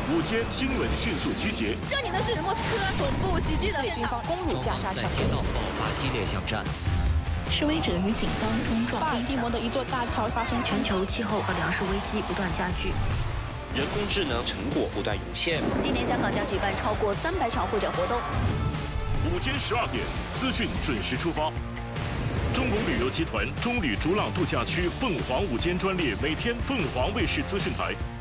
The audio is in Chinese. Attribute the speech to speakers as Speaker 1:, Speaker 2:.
Speaker 1: 午间新闻迅速集结。
Speaker 2: 这里呢是莫斯科总部袭击的现场，
Speaker 3: 攻入加沙
Speaker 4: 在街道爆发激烈巷战。
Speaker 5: 示威者与警方冲撞。
Speaker 3: 巴尔的摩的一座大桥发生
Speaker 6: 全球气候和粮食危机不断加剧。
Speaker 7: 人工智能成果不断涌现。
Speaker 8: 今年香港将举办超过300场会展活动。
Speaker 1: 午间12点，资讯准时出发。中龙旅游集团中旅逐朗度假区凤凰午间专列，每天凤凰卫视资讯台。